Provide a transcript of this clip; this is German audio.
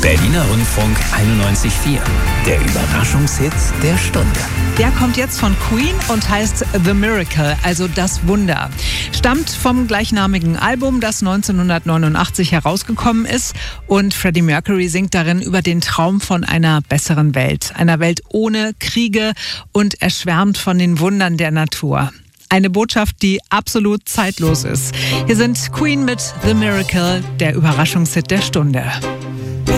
Berliner Rundfunk 91.4. Der Überraschungshit der Stunde. Der kommt jetzt von Queen und heißt The Miracle, also das Wunder. Stammt vom gleichnamigen Album, das 1989 herausgekommen ist. Und Freddie Mercury singt darin über den Traum von einer besseren Welt. Einer Welt ohne Kriege, und er schwärmt von den Wundern der Natur. Eine Botschaft, die absolut zeitlos ist. Hier sind Queen mit The Miracle, der Überraschungshit der Stunde.